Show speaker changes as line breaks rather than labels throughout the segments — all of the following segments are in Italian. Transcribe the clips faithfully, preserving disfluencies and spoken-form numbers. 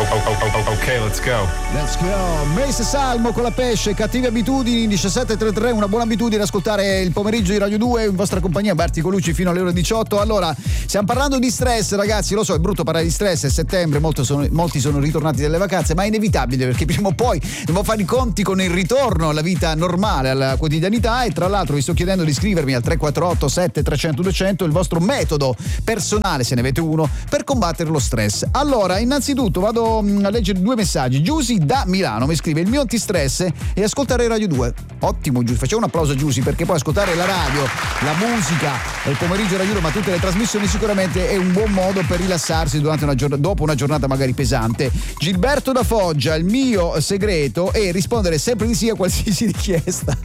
Ok, let's go.
Let's go. Mace Salmo con la pesce, cattive abitudini, diciassette e trentatré, una buona abitudine ascoltare il pomeriggio di Radio due in vostra compagnia, Berti Colucci fino alle ore diciotto. Allora, stiamo parlando di stress, ragazzi, lo so, è brutto parlare di stress, è settembre, molto sono, molti sono ritornati dalle vacanze, ma è inevitabile perché prima o poi devo fare i conti con il ritorno alla vita normale, alla quotidianità. E tra l'altro vi sto chiedendo di scrivermi al tre quattro otto sette trecento duecento il vostro metodo personale, se ne avete uno, per combattere lo stress. Allora, innanzitutto vado a leggere due messaggi. Giusy da Milano mi scrive: il mio antistress è ascoltare Radio due. Ottimo Giusy, facciamo un applauso a Giusy, perché poi ascoltare la radio, la musica, il pomeriggio Radio due, ma tutte le trasmissioni sicuramente è un buon modo per rilassarsi durante una giornata, dopo una giornata magari pesante. Gilberto da Foggia: il mio segreto è rispondere sempre di sì a qualsiasi richiesta.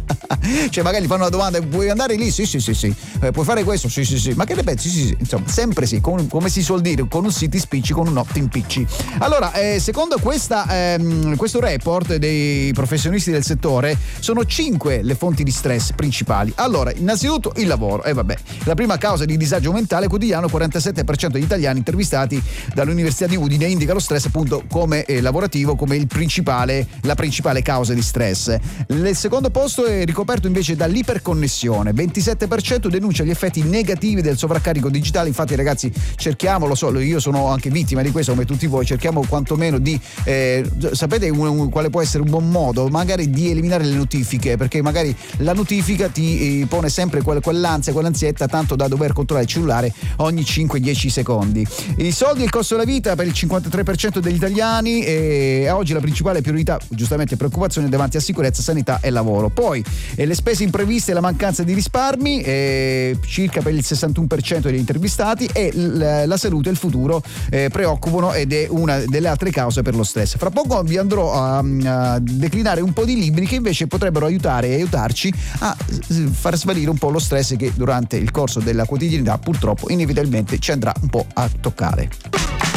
Cioè magari gli fanno una domanda: puoi andare lì? Sì sì sì sì. Eh, puoi fare questo? Sì sì sì. Ma che ne pensi? Sì sì sì. Insomma, sempre sì, con, come si suol dire, con un sì ti spicci, con un no ti impicci. Allora, eh, secondo questa, ehm, questo report dei professionisti del settore, sono cinque le fonti di stress principali. Allora, innanzitutto il lavoro. E eh, vabbè, la prima causa di disagio mentale quotidiano, quarantasette per cento degli italiani intervistati dall'Università di Udine indica lo stress appunto come eh, lavorativo, come il principale, la principale causa di stress. Il secondo posto è ricoperto invece dall'iperconnessione, ventisette per cento denuncia gli effetti negativi del sovraccarico digitale. Infatti ragazzi, cerchiamo, lo so, io sono anche vittima di questo come tutti voi, cerchiamo quantomeno di eh, sapete un, un, quale può essere un buon modo? Magari di eliminare le notifiche, perché magari la notifica ti eh, pone sempre quel, quell'ansia, quell'ansietta, tanto da dover controllare il cellulare ogni cinque dieci secondi. I soldi e il costo della vita per il cinquantatré per cento degli italiani, e oggi la principale priorità, giustamente, preoccupazione davanti a sicurezza, sanità e lavoro. Poi eh, le spese impreviste e la mancanza di risparmi, eh, circa per il sessantuno per cento degli intervistati, e l- la salute e il futuro eh, preoccupano ed è una delle altre cause per lo stress. Fra poco vi andrò a, a declinare un po' di libri che invece potrebbero aiutare e aiutarci a far svanire un po' lo stress che durante il corso della quotidianità purtroppo inevitabilmente ci andrà un po' a toccare.